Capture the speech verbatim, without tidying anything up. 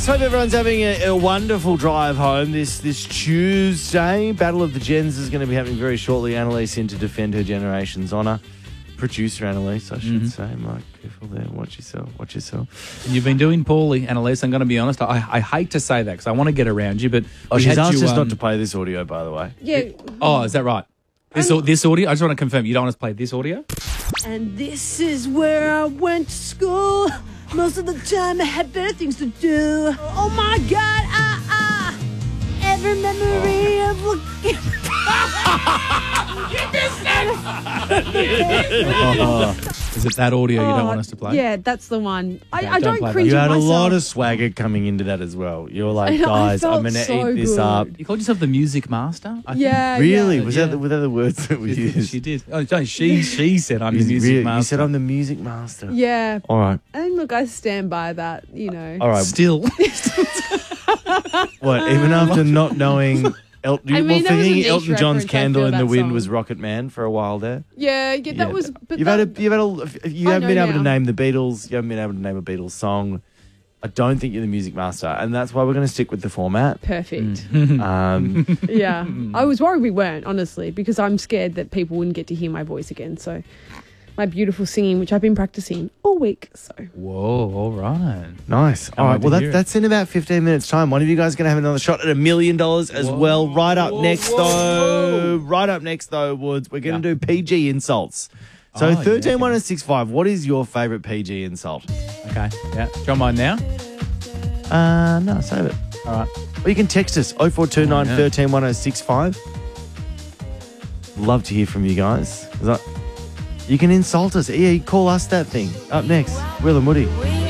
guys. Hope everyone's having a, a wonderful drive home this this Tuesday. Battle of the Gens is going to be happening very shortly. Annalise in to defend her generation's honour. Producer Annalise, I should mm-hmm. say. Mike, careful there. Watch yourself. Watch yourself. You've been doing poorly, Annalise. I'm going to be honest. I, I hate to say that because I want to get around you, but oh, she's asked you, us um, not to play this audio, by the way. Yeah. Oh, is that right? This um, this audio. I just want to confirm. You don't want us to play this audio. And this is where I went to school. Most of the time I had better things to do. Oh my God, ah, ah. Every memory oh. of looking. You missed it! oh. Is it that audio you don't oh, want us to play? Yeah, that's the one. Okay, I, I don't, don't cringe You had myself. a lot of swagger coming into that as well. You were like, guys, I'm going to so eat this good. up. You called yourself the music master? I yeah. Think. Really? Yeah. Was, yeah. That the, were that the words that we she, used? She did. Oh, no, she, she said I'm the music really, master. You said I'm the music master. Yeah. All right. And look, I stand by that, you know. All right. Still. What, even after not knowing... El- I mean, well, that was a thinking niche Elton John's reference, I Candle feel, in the that Wind song. was Rocket Man for a while there. Yeah, yeah, that Yeah. was... But you've that, had a, you've had a, you I haven't been know able to now. name the Beatles. You haven't been able to name a Beatles song. I don't think you're the music master, and that's why we're going to stick with the format. Perfect. Um, Yeah. I was worried we weren't, honestly, because I'm scared that people wouldn't get to hear my voice again. So my beautiful singing, which I've been practicing all week. So Whoa, all right. nice. Can't All wait right, to well, hear that, it. that's in about fifteen minutes' time. One of you guys is going to have another shot at a million dollars as Whoa. well. Right up Whoa, next, whoa, though. whoa. Right up next, though, Woods, we're going to Yeah. do P G insults. So Oh, yeah, thirteen one okay. oh six five, what is your favourite P G insult? Okay, yeah. Do you want mine now? Uh, no, save it. All right. Or you can text us oh four two nine, Oh, yeah. one three, one oh six five. Love to hear from you guys. You can insult us. Yeah, call us that thing. Up next, Will and Woody.